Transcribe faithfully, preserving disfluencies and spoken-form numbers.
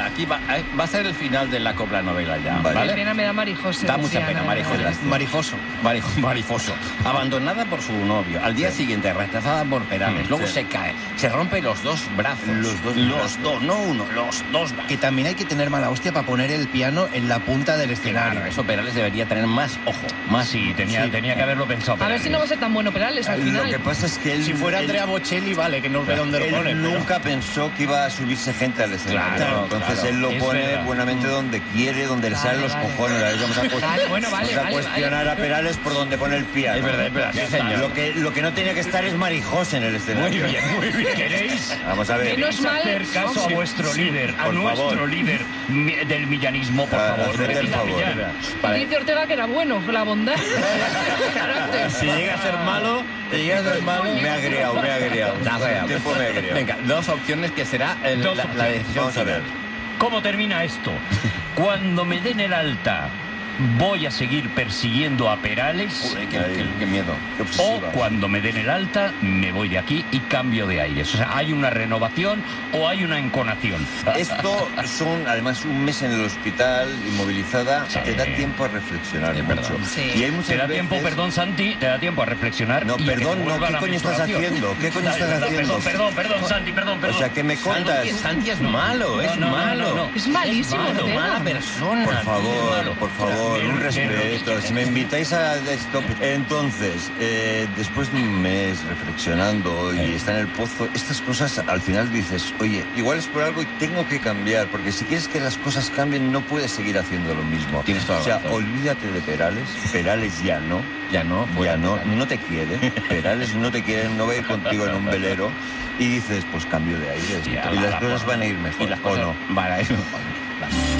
aquí va, va a ser el final de la copla novela ya, ¿vale? Vale. Qué pena me da Marijose. Da mucha decía, pena, no, Marijose. no, no. Marijoso. Marijo- Marifoso. Abandonada por su novio. Al día Sí. siguiente, rechazada por Perales. Mm, Luego sí. se cae. Se rompe los dos brazos. Los dos Los brazos. dos, no uno, los dos brazos. Que también hay que tener mala hostia para poner el piano en la punta del escenario. Claro, eso Perales debería tener más ojo. Más Sí, tenía, Sí. tenía que haberlo pensado. A ver si no va a ser tan bueno Perales al Lo final. que pasa es que él, Si fuera él- Andrea Bocelli, vale, que no ve dónde lo él pone. pero- nunca pensó que iba a subirse gente al escenario. Claro, Entonces claro. él lo Es pone verdad. buenamente donde quiere, donde le Vale, salen los vale. cojones. Ahora Vamos a, cuest- Vale, bueno, vale, vamos a vale, cuestionar vale. a Perales por donde pone el piano. Es verdad, es verdad, sí, señor. Lo que, lo que no tenía que estar es Marijose en el escenario. Muy bien, muy bien. ¿Queréis? Vamos a ver. Menos ¿Queréis mal- hacer caso a Sí, vuestro sí, líder, a por nuestro favor. líder mi- del millanismo, por Ah, favor? haced el Pida favor. Millán. Y dice Ortega que era bueno, la bondad. Carácter. Si llega a ser malo, si llega a ser malo... Me ha agriado, me ha agriado. Te has agriado. El tiempo me ha agriado. Venga, dos opciones que será el- Dos la, la opciones. decisión Vamos a ver. final. ¿Cómo termina esto? Cuando me den el alta, ¿voy a seguir persiguiendo a Perales? Joder, qué, Ahí. qué- qué miedo. Qué O obsesiva. cuando me den el alta, me voy de aquí y cambio de aires. O sea, ¿hay una renovación o hay una enconación? Esto son, además, un mes en el hospital, inmovilizada, Sí. te da tiempo a reflexionar Es mucho. verdad. Sí. Y hay muchas Te da veces... tiempo, perdón, Santi, te da tiempo a reflexionar. No, y a que perdón, te no, vuelva ¿qué la coño estás menstruación. haciendo? ¿Qué coño Ay, estás perdón, haciendo? Perdón, perdón, perdón, Santi, perdón, perdón. O sea, que me contas... Santi, Santi es malo, es No, no, no, malo. no, no. Es malísimo, Es malo, Ortega. Mala persona. Por Es favor, malo. por favor, Pero- un pero- respeto. Si me invitáis a esto... Entonces, eh, después de un mes reflexionando y estar en el pozo, estas cosas al final dices, oye, igual es por algo y tengo que cambiar, porque si quieres que las cosas cambien no puedes seguir haciendo lo mismo. Tienes toda la O sea, razón. olvídate de Perales, Perales ya no. Ya no, Ya no, Perales. no te quiere, Perales no te quiere, no va a ir contigo en un velero y dices, pues cambio de aires Ya, y va, las va, cosas va. van a ir mejor, Y las ¿o cosas no? van a ir mejor.